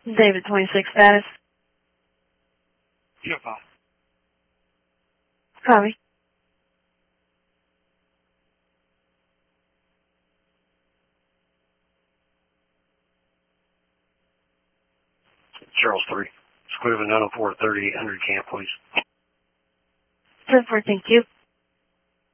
David 26 status. Yeah, fine. Copy. Charles 3. Squid of a 904 3800 camp, please. 10-4, thank you.